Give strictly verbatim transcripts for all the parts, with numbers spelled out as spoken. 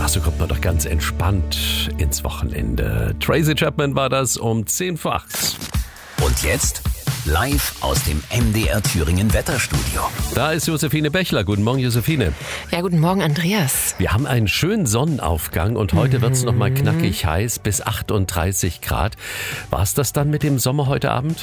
Ach, so kommt man doch ganz entspannt ins Wochenende. Tracy Chapman war das um zehn vor acht. Und jetzt live aus dem M D R Thüringen Wetterstudio. Da ist Josephine Bechler. Guten Morgen, Josephine. Ja, guten Morgen, Andreas. Wir haben einen schönen Sonnenaufgang und heute mhm. wird es nochmal knackig heiß bis achtunddreißig Grad. War es das dann mit dem Sommer heute Abend?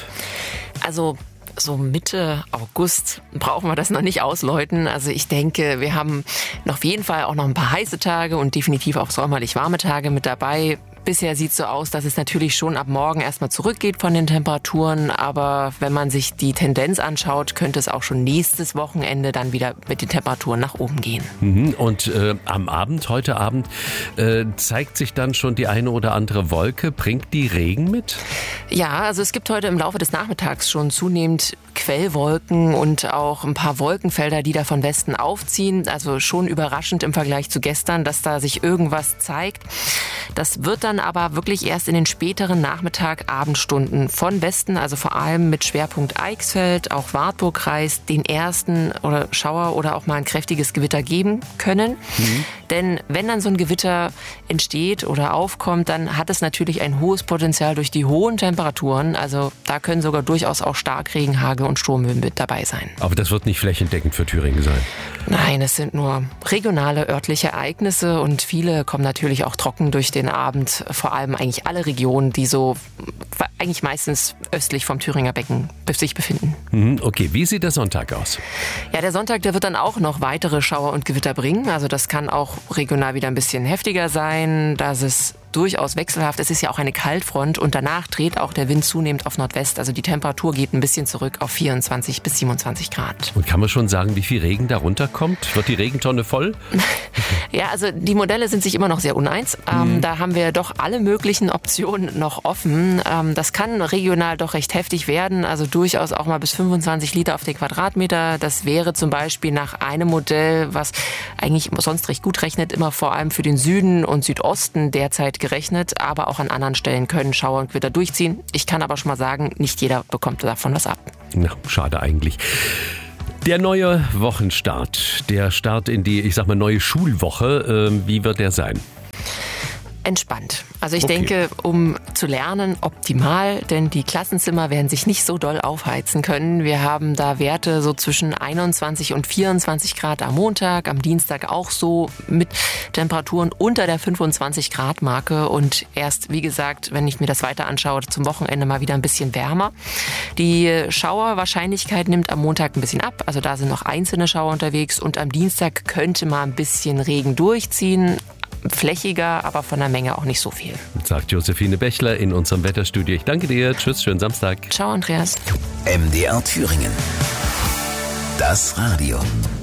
Also so Mitte August brauchen wir das noch nicht ausläuten. Also ich denke, wir haben auf jeden Fall auch noch ein paar heiße Tage und definitiv auch sommerlich warme Tage mit dabei. Bisher sieht es so aus, dass es natürlich schon ab morgen erstmal zurückgeht von den Temperaturen. Aber wenn man sich die Tendenz anschaut, könnte es auch schon nächstes Wochenende dann wieder mit den Temperaturen nach oben gehen. Mhm. Und äh, am Abend, heute Abend, äh, zeigt sich dann schon die eine oder andere Wolke. Bringt die Regen mit? Ja, also es gibt heute im Laufe des Nachmittags schon zunehmend Quellwolken und auch ein paar Wolkenfelder, die da von Westen aufziehen. Also schon überraschend im Vergleich zu gestern, dass da sich irgendwas zeigt. Das wird dann aber wirklich erst in den späteren Nachmittag-Abendstunden von Westen, also vor allem mit Schwerpunkt Eichsfeld, auch Wartburgkreis, den ersten oder Schauer oder auch mal ein kräftiges Gewitter geben können. Mhm. Denn wenn dann so ein Gewitter entsteht oder aufkommt, dann hat es natürlich ein hohes Potenzial durch die hohen Temperaturen. Also da können sogar durchaus auch Starkregen, Hagel und Sturmböen mit dabei sein. Aber das wird nicht flächendeckend für Thüringen sein? Nein, es sind nur regionale örtliche Ereignisse und viele kommen natürlich auch trocken durch den Abend. Vor allem eigentlich alle Regionen, die so eigentlich meistens östlich vom Thüringer Becken sich befinden. Okay, wie sieht der Sonntag aus? Ja, der Sonntag, der wird dann auch noch weitere Schauer und Gewitter bringen. Also das kann auch regional wieder ein bisschen heftiger sein, dass es durchaus wechselhaft. Es ist ja auch eine Kaltfront und danach dreht auch der Wind zunehmend auf Nordwest. Also die Temperatur geht ein bisschen zurück auf vierundzwanzig bis siebenundzwanzig Grad. Und kann man schon sagen, wie viel Regen da runterkommt? Wird die Regentonne voll? Ja, also die Modelle sind sich immer noch sehr uneins. Ähm, mhm. Da haben wir doch alle möglichen Optionen noch offen. Ähm, das kann regional doch recht heftig werden. Also durchaus auch mal bis fünfundzwanzig Liter auf den Quadratmeter. Das wäre zum Beispiel nach einem Modell, was eigentlich sonst recht gut rechnet, immer vor allem für den Süden und Südosten derzeit gerechnet, aber auch an anderen Stellen können Schauer und Gewitter durchziehen. Ich kann aber schon mal sagen, nicht jeder bekommt davon was ab. Na, schade eigentlich. Der neue Wochenstart, der Start in die, ich sag mal, neue Schulwoche, äh, wie wird der sein? Entspannt. Also ich okay. denke, um zu lernen, optimal, denn die Klassenzimmer werden sich nicht so doll aufheizen können. Wir haben da Werte so zwischen einundzwanzig und vierundzwanzig Grad am Montag, am Dienstag auch so mit Temperaturen unter der fünfundzwanzig Grad Marke und erst, wie gesagt, wenn ich mir das weiter anschaue, zum Wochenende mal wieder ein bisschen wärmer. Die Schauerwahrscheinlichkeit nimmt am Montag ein bisschen ab, also da sind noch einzelne Schauer unterwegs und am Dienstag könnte mal ein bisschen Regen durchziehen. Flächiger, aber von der Menge auch nicht so viel. Sagt Josephine Bechler in unserem Wetterstudio. Ich danke dir. Tschüss, schönen Samstag. Ciao, Andreas. M D R Thüringen. Das Radio.